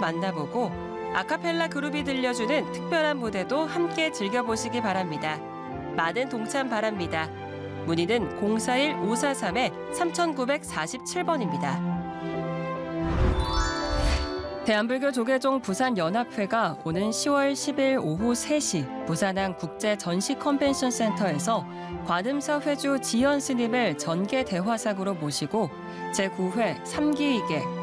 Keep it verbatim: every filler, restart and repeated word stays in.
만나보고 아카펠라 그룹이 들려주는 특별한 무대도 함께 즐겨보시기 바랍니다. 많은 동참 바랍니다. 문의는 공사일 오사삼 삼구사칠 번입니다. 대한불교 조계종 부산연합회가 오는 시월 십일 오후 세 시 부산항 국제전시 컨벤션센터에서 관음사 회주 지연 스님을 전계 대화상으로 모시고 제구 회 삼 기이계